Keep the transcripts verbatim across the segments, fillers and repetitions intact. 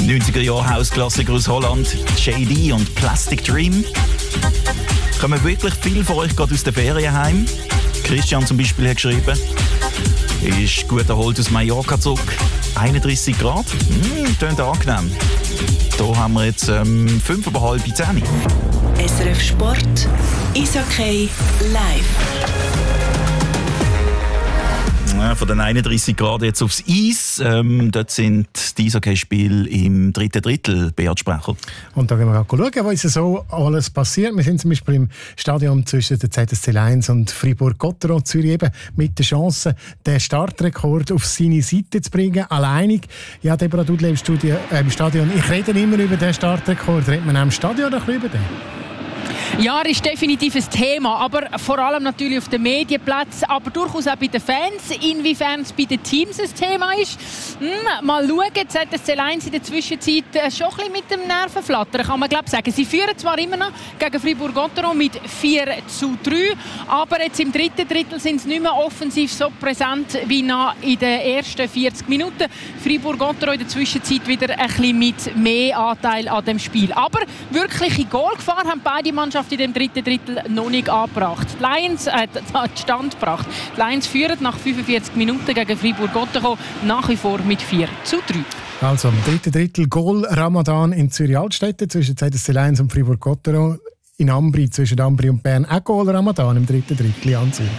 neunziger Jahre Hausklassiker aus Holland, J D und Plastic Dream. Kommen wirklich viele von euch gerade aus den Ferien heim? Christian zum Beispiel hat geschrieben, ist gut erholt aus Mallorca zurück. einunddreissig Grad, hm, klingt angenehm. Hier haben wir jetzt ähm, fünf über halb zehn. S R F Sport, Eishockey live. Ja, von den einunddreissig Grad jetzt aufs Eis. Ähm, dort sind die Eishockey-Spiele im dritten Drittel, Beat Sprecher. Und da gehen wir auch schauen, was so alles passiert. Wir sind zum Beispiel im Stadion zwischen der Z S C Lions und Fribourg-Gotteron Zürich eben mit der Chance, den Startrekord auf seine Seite zu bringen, alleinig. Ja, Deborah Dudley im, Studio, äh, im Stadion. Ich rede immer über den Startrekord. Redet man auch im Stadion noch über den? Ja, er ist definitiv ein Thema, aber vor allem natürlich auf den Medienplätzen, aber durchaus auch bei den Fans. Inwiefern es bei den Teams ein Thema ist, hm, mal schauen. Z S C Lions in der Zwischenzeit äh, schon ein bisschen mit dem Nervenflattern, kann man glaube sagen. Sie führen zwar immer noch gegen Fribourg-Gotteron mit vier zu drei, aber jetzt im dritten Drittel sind sie nicht mehr offensiv so präsent wie noch in den ersten vierzig Minuten. Fribourg-Gotteron in der Zwischenzeit wieder ein bisschen mit mehr Anteil an dem Spiel. Aber wirkliche Goalgefahr haben beide Mannschaften in dem dritten Drittel noch nicht angebracht. Die Lions äh, die Stand gebracht. Die Lions führen nach fünfundvierzig Minuten gegen Fribourg-Gotteron nach wie vor mit vier zu drei. Also im dritten Drittel Goal Ramadan in Zürich-Altstädte zwischen Z S C Lions und Fribourg-Gotteron. In Ambri zwischen Ambri und Bern auch Goal Ramadan im dritten Drittel an Zürich.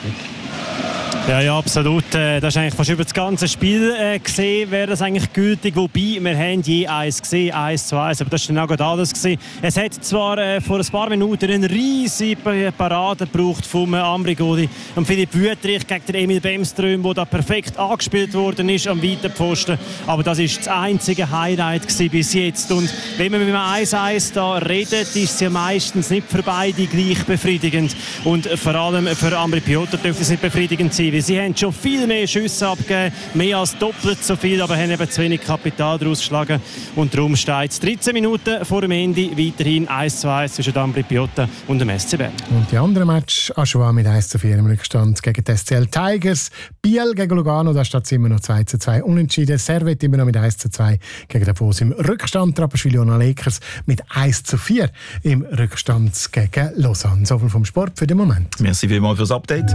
Ja, ja, absolut. Das ist eigentlich fast über das ganze Spiel äh, gesehen, wäre das eigentlich gültig. Wobei, wir haben je eins gesehen, eins zu eins, aber das war dann auch alles gewesen. Es hat zwar äh, vor ein paar Minuten eine riesige Parade gebraucht vom äh, Ambri-Goli und Philipp Wüttrich gegen den Emil Bemström, der da perfekt angespielt worden ist am weiten Pfosten. Aber das war das einzige Highlight bis jetzt. Und wenn wir mit einem eins eins da reden, ist es ja meistens nicht für beide gleich befriedigend. Und vor allem für Ambri Piotta dürfte es nicht befriedigend sein. Sie haben schon viel mehr Schüsse abgegeben, mehr als doppelt so viel, aber haben eben zu wenig Kapital daraus geschlagen. Und darum steht es dreizehn Minuten vor dem Ende weiterhin eins zu eins zwischen Ambri Piotta und dem S C Bern. Und die anderen Match Aschua mit eins zu vier im Rückstand gegen die S C L Tigers. Biel gegen Lugano, da steht es immer noch zwei zu zwei unentschieden. Servet immer noch mit eins zu zwei gegen Davos im Rückstand. Trappers-Villona Lakers mit eins zu vier im Rückstand gegen Lausanne. So viel vom Sport für den Moment. Merci vielmals fürs Update.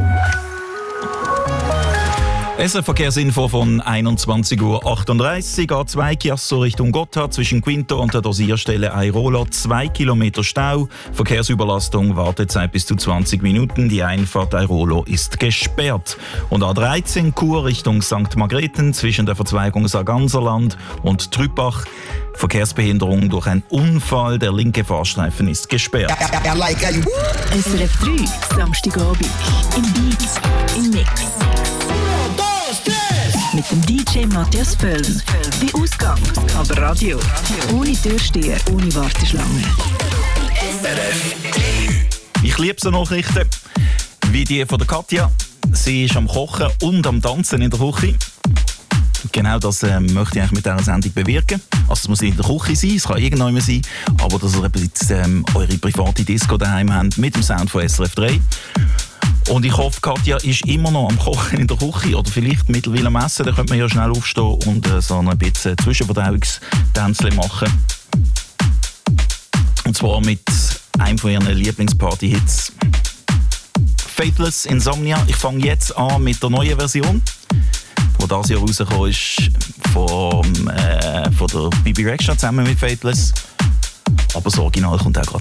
S R F-Verkehrsinfo von einundzwanzig Uhr achtunddreißig. A zwei Chiasso Richtung Gotthard zwischen Quinto und der Dosierstelle Airolo. zwei Kilometer Stau. Verkehrsüberlastung, Wartezeit bis zu zwanzig Minuten. Die Einfahrt Airolo ist gesperrt. Und A dreizehn Chur Richtung Sankt Margrethen zwischen der Verzweigung Sarganserland und Trüppach. Verkehrsbehinderung durch einen Unfall. Der linke Fahrstreifen ist gesperrt. S R F drei, Samstagabend. Im Beat, im Mix. Mit dem D J Matthias Völln. Bei Ausgang, aber Radio. Ohne Türsteher, ohne Warteschlange. Ich liebe so Nachrichten wie die von der Katja. Sie ist am Kochen und am Tanzen in der Küche. Genau das äh, möchte ich eigentlich mit dieser Sendung bewirken. Also es muss nicht in der Küche sein, es kann irgendjemand sein, aber dass ihr jetzt, ähm, eure private Disco daheim habt mit dem Sound von S R F drei. Und ich hoffe, Katja ist immer noch am Kochen in der Küche oder vielleicht mittlerweile am Essen. Da könnte man ja schnell aufstehen und äh, so ein bisschen Zwischenverdauungstänzchen machen. Und zwar mit einem von ihren Lieblingsparty-Hits. Faithless Insomnia. Ich fange jetzt an mit der neuen Version, die dieses Jahr rausgekommen ist, von, äh, von der Bibi Rexha zusammen mit Faithless. Aber das Original kommt auch gerade.